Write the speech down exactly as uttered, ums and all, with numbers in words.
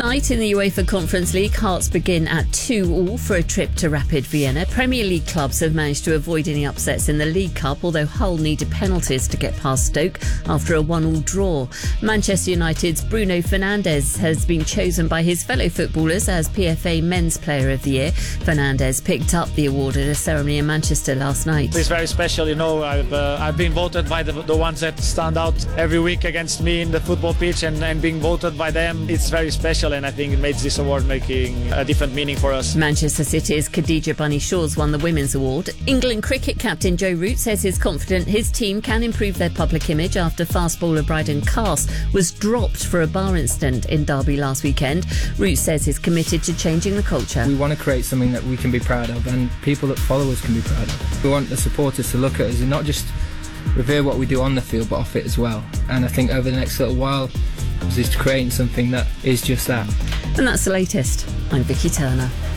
Tonight in the UEFA Conference League, Hearts begin at two all for a trip to Rapid Vienna. Premier League clubs have managed to avoid any upsets in the League Cup, although Hull needed penalties to get past Stoke after a one all draw. Manchester United's Bruno Fernandes has been chosen by his fellow footballers as P F A Men's Player of the Year. Fernandes picked up the award at a ceremony in Manchester last night. It's very special, you know. I've uh, I've been voted by the, the ones that stand out every week against me in the football pitch, and, and being voted by them, it's very special. And I think it makes this award making a different meaning for us. Manchester City's Khadija Bunny-Shaw's won the Women's Award. England cricket captain Joe Root says he's confident his team can improve their public image after fast bowler Bryden Cast was dropped for a bar incident in Derby last weekend. Root says he's committed to changing the culture. We want to create something that we can be proud of and people that follow us can be proud of. We want the supporters to look at us and not just revere what we do on the field but off it as well. And I think over the next little while is creating something that is just that. And that's the latest. I'm Vicky Turner.